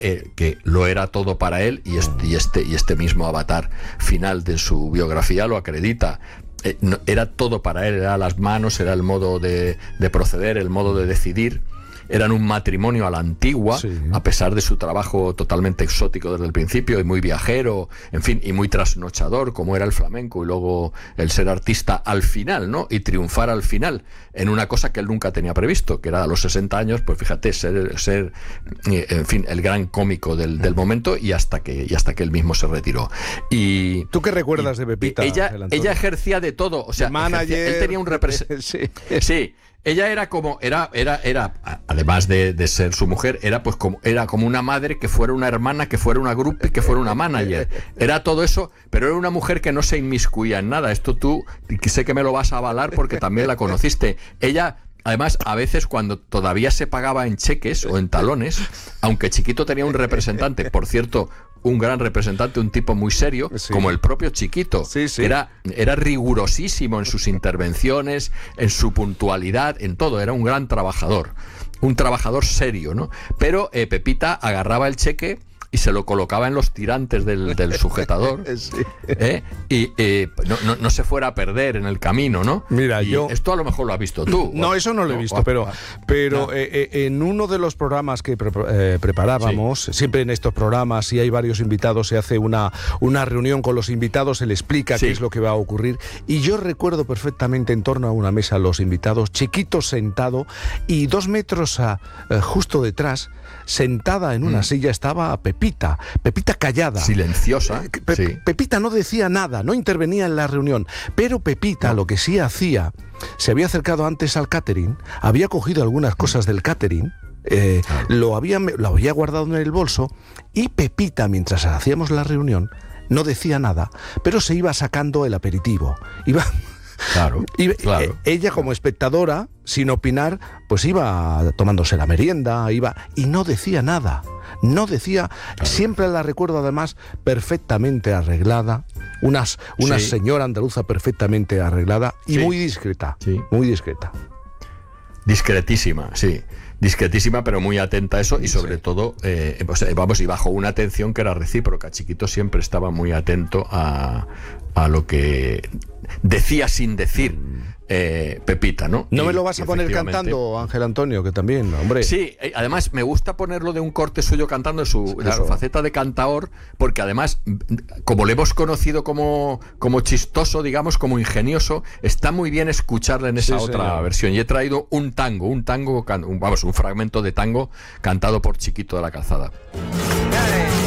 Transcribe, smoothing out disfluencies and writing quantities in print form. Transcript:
que lo era todo para él, y este mismo avatar final de su biografía lo acredita. Era todo para él, era las manos, era el modo de proceder, el modo de decidir. Eran un matrimonio a la antigua, sí, a pesar de su trabajo totalmente exótico desde el principio y muy viajero, en fin, y muy trasnochador, como era el flamenco, y luego el ser artista al final, ¿no? Y triunfar al final en una cosa que él nunca tenía previsto, que era a los 60 años, pues fíjate, ser en fin, el gran cómico del momento, y hasta que él mismo se retiró. Y ¿tú qué recuerdas de Pepita? Ella ejercía de todo, o sea, él tenía un representante. Sí. Ella era como, además de ser su mujer, era como una madre, que fuera una hermana, que fuera una groupie, que fuera una manager. Era todo eso, pero era una mujer que no se inmiscuía en nada. Esto tú, sé que me lo vas a avalar porque también la conociste. Ella, además, a veces cuando todavía se pagaba en cheques o en talones, aunque Chiquito tenía un representante, por cierto, un gran representante, un tipo muy serio, sí, como el propio Chiquito. Sí, sí. Era rigurosísimo en sus intervenciones, en su puntualidad, en todo. Era un gran trabajador, un trabajador serio, ¿no? Pero Pepita agarraba el cheque y se lo colocaba en los tirantes del sujetador, sí, y no se fuera a perder en el camino, ¿no? Mira, esto a lo mejor lo has visto tú. No, eso no lo he visto, pero en uno de los programas que preparábamos, sí, siempre en estos programas, si hay varios invitados, se hace una reunión con los invitados, se le explica, sí, qué es lo que va a ocurrir, y yo recuerdo perfectamente en torno a una mesa los invitados, Chiquito sentado, y 2 metros justo detrás, sentada en una silla, estaba Pepita callada, silenciosa. Sí. Pepita no decía nada, no intervenía en la reunión, pero Pepita lo que sí hacía, se había acercado antes al catering, había cogido algunas cosas del catering, lo había guardado en el bolso, y Pepita, mientras hacíamos la reunión, no decía nada, pero se iba sacando el aperitivo, Claro. Ella, como espectadora, sin opinar, pues iba tomándose la merienda, y no decía nada. No decía, claro. Siempre la recuerdo además perfectamente arreglada, una sí, señora andaluza perfectamente arreglada y sí, muy discreta, sí, muy discreta. Discretísima, sí. Discretísima, pero muy atenta a eso, y sobre sí, todo, y bajo una atención que era recíproca. Chiquito siempre estaba muy atento a lo que decía sin decir Pepita, ¿no? No me lo vas a poner cantando, Ángel Antonio, que también, hombre. Sí, además me gusta ponerlo de un corte suyo cantando, de su faceta de cantaor, porque además, como le hemos conocido como chistoso, digamos, como ingenioso, está muy bien escucharle en esa otra versión. Y he traído un fragmento de tango cantado por Chiquito de la Calzada. Dale.